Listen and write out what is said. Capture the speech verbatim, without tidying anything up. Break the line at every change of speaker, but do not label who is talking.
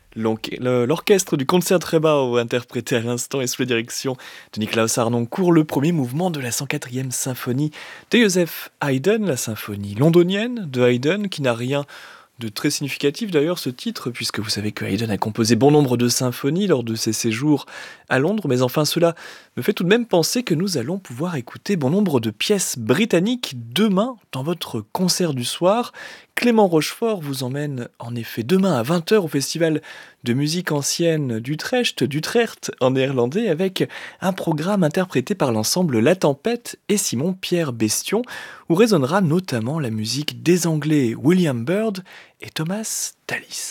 L'enque- le- L'orchestre du Concertgebouw interprété à l'instant est sous la direction de Niklaus Harnoncourt le premier mouvement de la cent quatrième symphonie de Joseph Haydn, la symphonie londonienne de Haydn, qui n'a rien de très significatif d'ailleurs ce titre, puisque vous savez que Haydn a composé bon nombre de symphonies lors de ses séjours à Londres, mais enfin cela me fait tout de même penser que nous allons pouvoir écouter bon nombre de pièces britanniques demain dans votre concert du soir. Clément Rochefort vous emmène en effet demain à vingt heures au festival de musique ancienne d'Utrecht, d'Utrecht en néerlandais, avec un programme interprété par l'ensemble La Tempête et Simon-Pierre Bestion, où résonnera notamment la musique des Anglais William Byrd et Thomas Tallis.